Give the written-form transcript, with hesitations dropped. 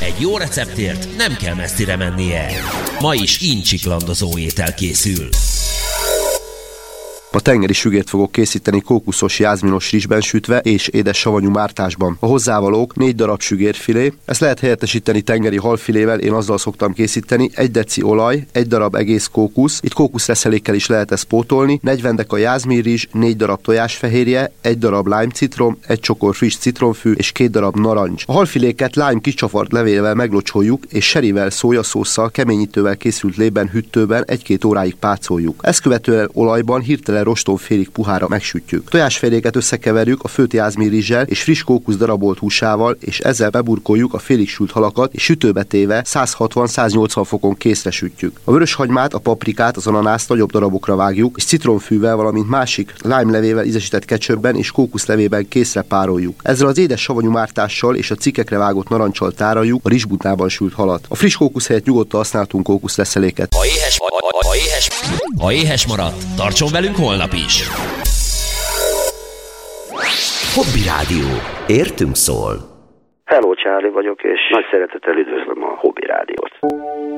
Egy jó receptért nem kell messzire mennie. Ma is incsiklandozó étel készül. Ma tengeri sügért fogok készíteni kókuszos jázminos rizsben sütve és édes savanyú mártásban. A hozzávalók 4 darab sügérfilé, ezt lehet helyettesíteni tengeri halfilével, én azzal szoktam készíteni, 1 deci olaj, 1 darab egész kókusz, itt kókuszreszelékkel is lehet ezt pótolni, 40 deka jázminrizs, 4 darab tojásfehérje, 1 darab lime-citrom, 1 csokor friss citromfű és 2 darab narancs. A halfiléket lime kicsavart levéllel meglocsoljuk, és serivel, szójaszósszal, keményítővel készült lében hűtőben 1-2 óráig pácoljuk. Ezt követően olajban hirtelen roston félig puhára megsütjük. Tojásfehérjéket összekeverjük a főtt jázminrizssel és friss kókusz darabolt húsával, és ezzel beburkoljuk a félig sült halakat, és sütőbe téve 160-180 fokon készre sütjük. A vöröshagymát, a paprikát, az ananászt nagyobb darabokra vágjuk, és citromfűvel, valamint másik lime levével ízesített ketchupben és kókuszlevében készre pároljuk. Ezzel az édes savanyú mártással és a cikkekre vágott narancsal tároljuk a rizsbutnában sült halat. A friss kókusz helyett nyugodtan használtunk kókuszreszeléket. Ha éhes maradt, tartson velünk holnap is! Hobby Rádió. Értünk szól. Hello, Charlie vagyok, és nagy szeretettel üdvözlöm a Hobby Rádiót.